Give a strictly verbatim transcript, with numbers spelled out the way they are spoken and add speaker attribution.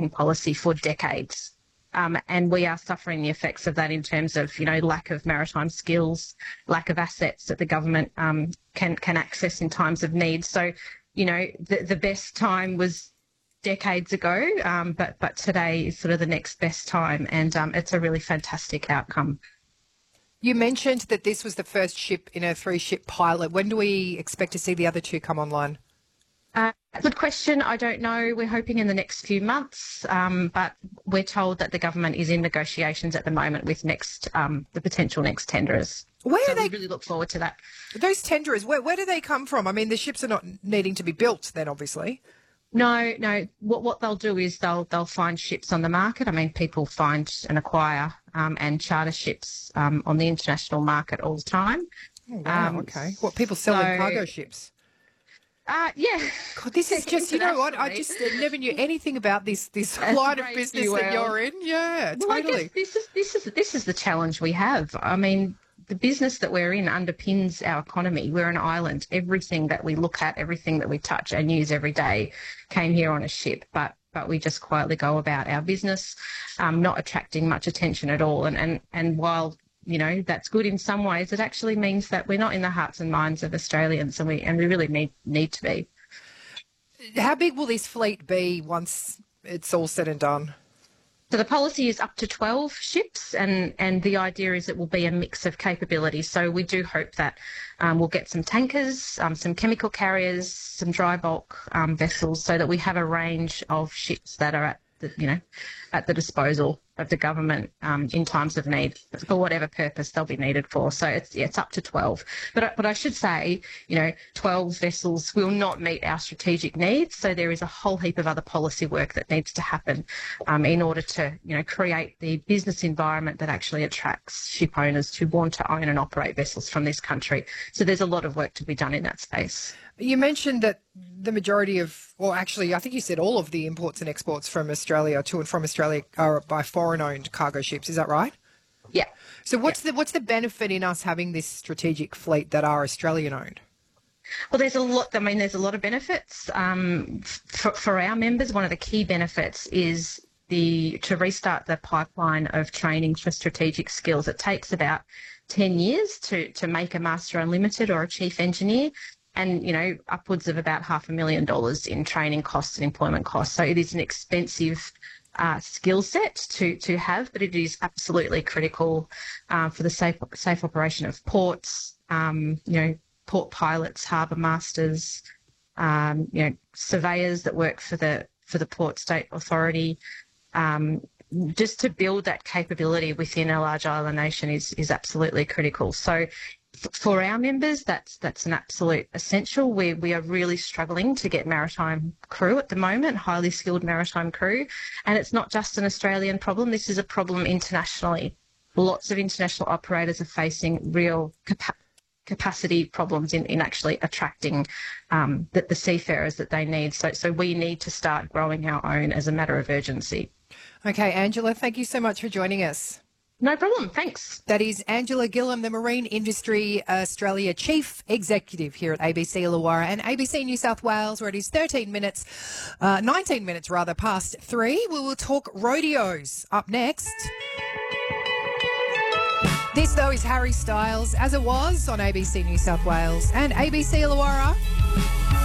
Speaker 1: shipping policy for decades. Um, and we are suffering the effects of that in terms of, you know, lack of maritime skills, lack of assets that the government um, can can access in times of need. So, you know, the, the best time was decades ago, um, but but today is sort of the next best time, and um, it's a really fantastic outcome.
Speaker 2: You mentioned that this was the first ship in a three-ship pilot. When do we expect to see the other two come online?
Speaker 1: Uh, good question. I don't know. We're hoping in the next few months, um, but we're told that the government is in negotiations at the moment with next um, the potential next tenderers.
Speaker 2: Where
Speaker 1: so
Speaker 2: are they?
Speaker 1: We really look forward to that.
Speaker 2: Those tenderers, where, where do they come from? I mean, the ships are not needing to be built then, obviously.
Speaker 1: No, no. What what they'll do is they'll they'll find ships on the market. I mean, people find and acquire um, and charter ships um, on the international market all the time.
Speaker 2: Oh, wow. Um, okay. What, people selling so, cargo ships?
Speaker 1: Uh, yeah.
Speaker 2: God, this is just, you know what, I just uh, never knew anything about this this That's line of business you that you're in. Yeah,
Speaker 1: well,
Speaker 2: totally.
Speaker 1: I guess this is, this, is, this is the challenge we have. I mean, the business that we're in underpins our economy. We're an island. Everything that we look at, everything that we touch and use every day came here on a ship, but but we just quietly go about our business, um, not attracting much attention at all. And, and, and while... you know, that's good in some ways, it actually means that we're not in the hearts and minds of Australians, and we and we really need need to be.
Speaker 2: How big will this fleet be once it's all said and done?
Speaker 1: So the policy is up to twelve ships, and, and the idea is it will be a mix of capabilities. So we do hope that um, we'll get some tankers, um, some chemical carriers, some dry bulk um, vessels, so that we have a range of ships that are at the, you know, at the disposal of the government um, in times of need for whatever purpose they'll be needed for. So it's yeah, it's up to twelve. But but I should say, you know, twelve vessels will not meet our strategic needs. So there is a whole heap of other policy work that needs to happen um, in order to, you know, create the business environment that actually attracts ship owners to want to own and operate vessels from this country. So there's a lot of work to be done in that space.
Speaker 2: You mentioned that the majority of, or actually, I think you said all of the imports and exports from Australia to and from Australia are by foreign-owned cargo ships. Is that right?
Speaker 1: Yeah.
Speaker 2: So what's
Speaker 1: yeah.
Speaker 2: the what's the benefit in us having this strategic fleet that are Australian-owned?
Speaker 1: Well, there's a lot. I mean, there's a lot of benefits um, for, for our members. One of the key benefits is the to restart the pipeline of training for strategic skills. It takes about ten years to to make a Master Unlimited or a Chief Engineer. And, you know, upwards of about half a million dollars in training costs and employment costs. So it is an expensive uh, skill set to, to have, but it is absolutely critical uh, for the safe safe operation of ports, um, you know, port pilots, harbour masters, um, you know, surveyors that work for the for the Port State Authority. Um, just to build that capability within a large island nation is is absolutely critical. So for our members, that's that's an absolute essential. We we are really struggling to get maritime crew at the moment, highly skilled maritime crew, and it's not just an Australian problem. This is a problem internationally. Lots of international operators are facing real capa- capacity problems in, in actually attracting um, the, the seafarers that they need. So so we need to start growing our own as a matter of urgency.
Speaker 2: Okay, Angela, thank you so much for joining us.
Speaker 1: No problem. Thanks.
Speaker 2: That is Angela Gillam, the Marine Industry Australia Chief Executive here at A B C Illawarra and A B C New South Wales, where it is thirteen minutes, uh, nineteen minutes rather, past three. We will talk rodeos up next. This, though, is Harry Styles, as it was on A B C New South Wales and A B C Illawarra.